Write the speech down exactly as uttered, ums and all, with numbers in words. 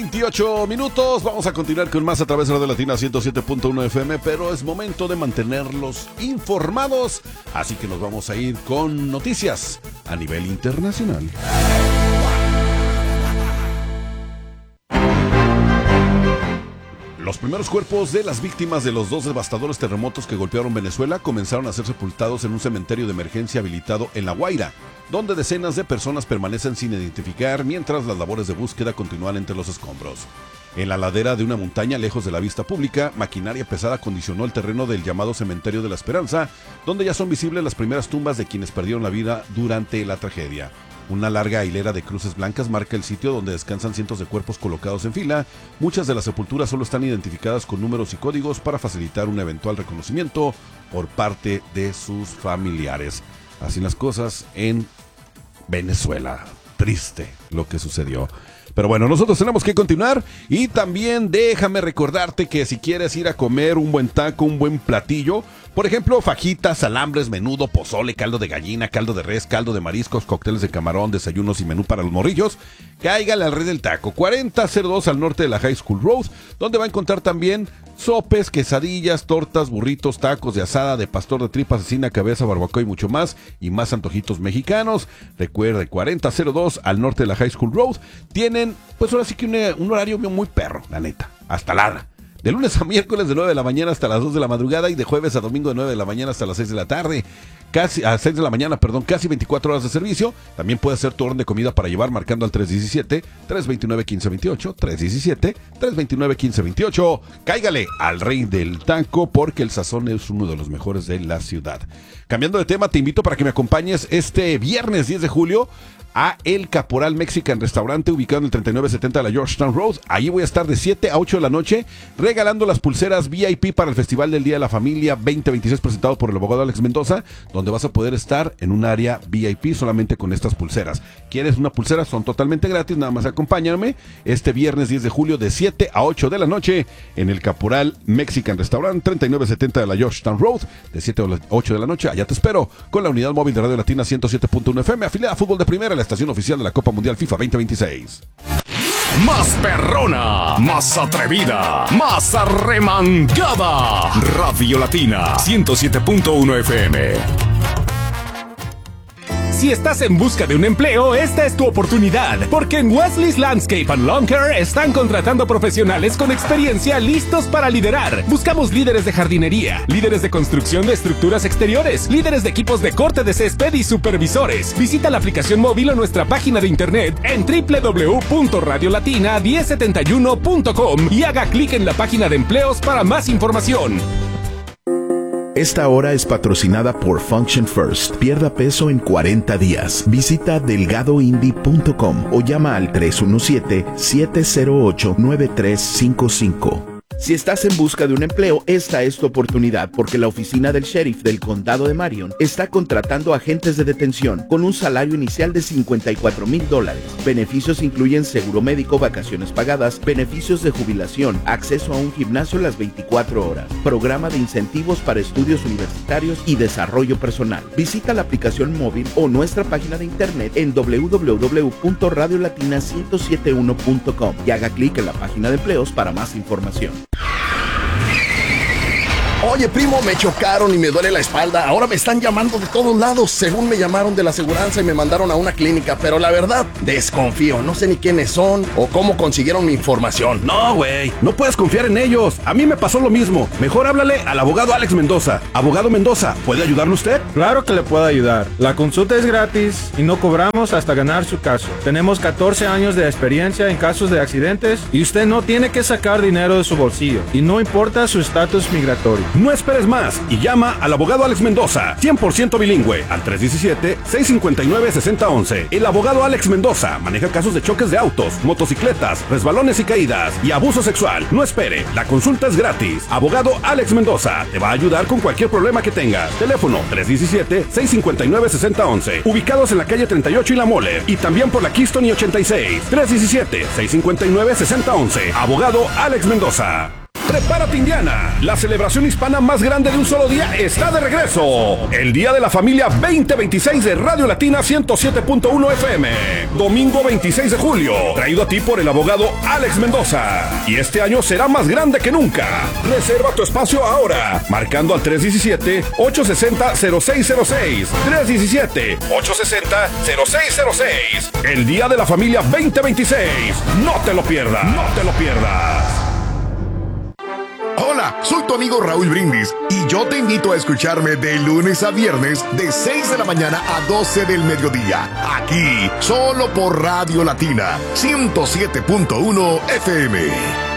veintiocho minutos, vamos a continuar con más a través de Radio Latina ciento siete punto uno F M, pero es momento de mantenerlos informados, así que nos vamos a ir con noticias a nivel internacional. Los primeros cuerpos de las víctimas de los dos devastadores terremotos que golpearon Venezuela comenzaron a ser sepultados en un cementerio de emergencia habilitado en La Guaira, donde decenas de personas permanecen sin identificar mientras las labores de búsqueda continúan entre los escombros. En la ladera de una montaña lejos de la vista pública, maquinaria pesada condicionó el terreno del llamado Cementerio de la Esperanza, donde ya son visibles las primeras tumbas de quienes perdieron la vida durante la tragedia. Una larga hilera de cruces blancas marca el sitio donde descansan cientos de cuerpos colocados en fila. Muchas de las sepulturas solo están identificadas con números y códigos para facilitar un eventual reconocimiento por parte de sus familiares. Así las cosas en Venezuela. Triste lo que sucedió. Pero bueno, nosotros tenemos que continuar y también déjame recordarte que si quieres ir a comer un buen taco, un buen platillo, por ejemplo, fajitas, alambres, menudo, pozole, caldo de gallina, caldo de res, caldo de mariscos, cócteles de camarón, desayunos y menú para los morrillos, cáigale al Rey del Taco, cuarenta cero dos al norte de la High School Road, donde va a encontrar también sopes, quesadillas, tortas, burritos, tacos de asada, de pastor de tripa, cecina, cabeza, barbacoa y mucho más, y más antojitos mexicanos. Recuerde, cuarenta cero dos al norte de la High School Road, tienen, pues ahora sí que un, un horario muy perro, la neta, hasta lana. De lunes a miércoles de nueve de la mañana hasta las dos de la madrugada y de jueves a domingo de nueve de la mañana hasta las seis de la tarde. Casi a seis de la mañana, perdón, casi veinticuatro horas de servicio. También puede hacer tu orden de comida para llevar marcando al tres uno siete, tres dos nueve, uno cinco dos ocho, tres uno siete, tres dos nueve, uno cinco dos ocho. Cáigale al Rey del Taco porque el sazón es uno de los mejores de la ciudad. Cambiando de tema, te invito para que me acompañes este viernes diez de julio a El Caporal Mexican Restaurante, ubicado en el treinta y nueve setenta de la Georgetown Road. Allí voy a estar de siete a ocho de la noche regalando las pulseras V I P para el Festival del Día de la Familia veinte veintiséis presentado por el abogado Alex Mendoza, donde vas a poder estar en un área V I P solamente con estas pulseras. ¿Quieres una pulsera? Son totalmente gratis, nada más acompáñame este viernes diez de julio de siete a ocho de la noche en El Caporal Mexican Restaurant, treinta y nueve setenta de la Georgetown Road, de siete a ocho de la noche. Allá te espero con la unidad móvil de Radio Latina ciento siete punto uno F M, afiliada a Fútbol de Primera, la estación oficial de la Copa Mundial FIFA veinte veintiséis. Más perrona, más atrevida, más arremangada. Radio Latina ciento siete punto uno F M. Si estás en busca de un empleo, esta es tu oportunidad, porque en Wesley's Landscape and Lawn Care están contratando profesionales con experiencia listos para liderar. Buscamos líderes de jardinería, líderes de construcción de estructuras exteriores, líderes de equipos de corte de césped y supervisores. Visita la aplicación móvil o nuestra página de internet en doble u doble u doble u punto radio latina diez setenta y uno punto com y haga clic en la página de empleos para más información. Esta hora es patrocinada por Function First. Pierda peso en cuarenta días. Visita delgado indie punto com o llama al tres uno siete, siete cero ocho, nueve tres cinco cinco. Si estás en busca de un empleo, esta es tu oportunidad, porque la oficina del sheriff del condado de Marion está contratando agentes de detención con un salario inicial de cincuenta y cuatro mil dólares. Beneficios incluyen seguro médico, vacaciones pagadas, beneficios de jubilación, acceso a un gimnasio las veinticuatro horas, programa de incentivos para estudios universitarios y desarrollo personal. Visita la aplicación móvil o nuestra página de internet en doble u doble u doble u punto radio latina ciento setenta y uno punto com y haga clic en la página de empleos para más información. Oye, primo, me chocaron y me duele la espalda. Ahora me están llamando de todos lados. Según me llamaron de la aseguranza y me mandaron a una clínica, pero la verdad, desconfío. No sé ni quiénes son o cómo consiguieron mi información. No, güey, no puedes confiar en ellos. A mí me pasó lo mismo. Mejor háblale al abogado Alex Mendoza. Abogado Mendoza, ¿puede ayudarle usted? Claro que le puedo ayudar. La consulta es gratis y no cobramos hasta ganar su caso. Tenemos catorce años de experiencia en casos de accidentes y usted no tiene que sacar dinero de su bolsillo. Y no importa su estatus migratorio. No esperes más y llama al abogado Alex Mendoza, cien por ciento bilingüe, al tres uno siete, seis cinco nueve, seis cero uno uno. El abogado Alex Mendoza maneja casos de choques de autos, motocicletas, resbalones y caídas y abuso sexual. No espere, la consulta es gratis. Abogado Alex Mendoza te va a ayudar con cualquier problema que tengas. Teléfono tres uno siete, seis cinco nueve, seis cero uno uno. Ubicados en la calle treinta y ocho y La Mole y también por la Keystone y ochenta y seis. tres uno siete, seis cinco nueve, seis cero uno uno. Abogado Alex Mendoza. Prepárate, Indiana. La celebración hispana más grande de un solo día está de regreso. El Día de la Familia veinte veintiséis de Radio Latina ciento siete punto uno F M. Domingo veintiséis de julio. Traído a ti por el abogado Alex Mendoza. Y este año será más grande que nunca. Reserva tu espacio ahora. Marcando al tres uno siete, ocho seis cero, cero seis cero seis. tres uno siete, ocho seis cero, cero seis cero seis. El Día de la Familia veinte veintiséis. No te lo pierdas. No te lo pierdas. Hola, soy tu amigo Raúl Brindis y yo te invito a escucharme de lunes a viernes de seis de la mañana a doce del mediodía. Aquí, solo por Radio Latina ciento siete punto uno F M.